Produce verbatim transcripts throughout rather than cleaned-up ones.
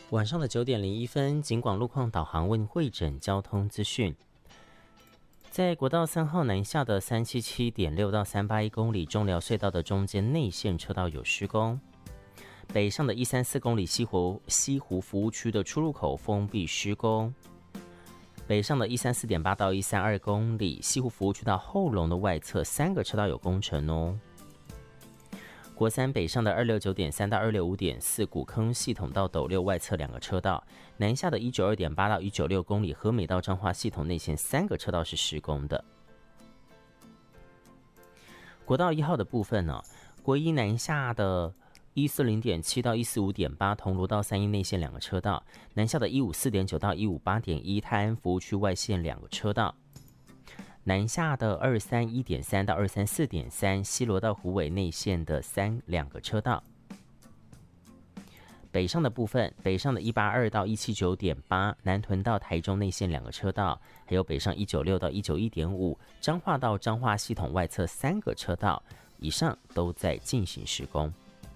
晚上的九点零一分，警广路况导航为您汇整交通资讯。在国道三号南下的三七七点六到三八一公里中寮隧道的中间内线车道有施工，北上的一三四公里西湖西湖服务区的出入口封闭施工，北上的一三四点八到一三二公里西湖服务区到后龙的外侧三个车道有工程哦。国三北上的二六九点三到二六五点四古坑系统到斗六外侧两个车道，南下的一九二点八到一九六公里和美到彰化系统内线三个车道是施工的。国道一号的部分呢、哦，国一南下的一四零点七到一四五点八铜锣到三义内线两个车道，南下的一五四点九到一五八点一泰安服务区外线两个车道。南下的二三一点三到二三四点三西螺到虎尾内线的三两个车道。北上的部分，北上的一八二到一七九点八南屯到台中内线两个车道，还有北上一九六到一九一点五彰化到彰化系统外侧三个车道，以上都在进行施工。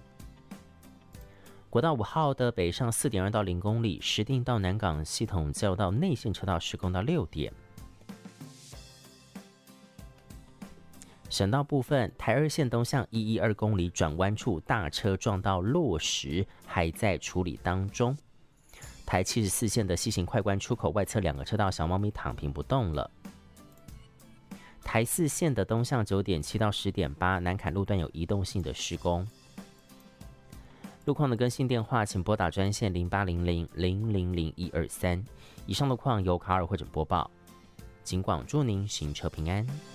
国道五号的北上四点二到零公里，石碇到南港系统交道内线车道施工到六点。省道部分，台二线东向一一二公里转弯处大车撞到落石，还在处理当中。台七十四线的西行快关出口外侧两个车道小猫咪躺平不动了。台四线的东向九点七到十点八南坎路段有移动性的施工。路况的更新电话，请拨打专线零八零零零零零一二三。以上路况由卡尔会诊播报，警广祝您行车平安。